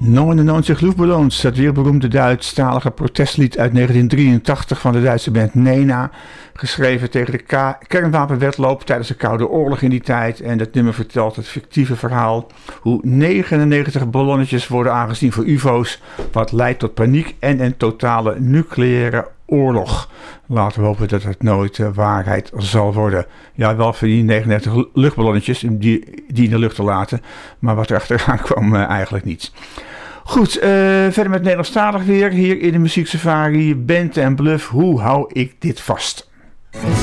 99 Luftballons, dat wereldberoemde Duitsstalige protestlied uit 1983 van de Duitse band Nena. Geschreven tegen de kernwapenwedloop tijdens de Koude Oorlog in die tijd. En dat nummer vertelt het fictieve verhaal hoe 99 ballonnetjes worden aangezien voor ufo's. Wat leidt tot paniek en een totale nucleaire oorlog. Laten we hopen dat het nooit waarheid zal worden. Ja, wel voor die 99 luchtballonnetjes die in de lucht te laten. Maar wat er achteraan kwam eigenlijk niet. Goed, verder met Nederlandstalig weer. Hier in de Muziek Safari, Bente en Bluff. Hoe hou ik dit vast?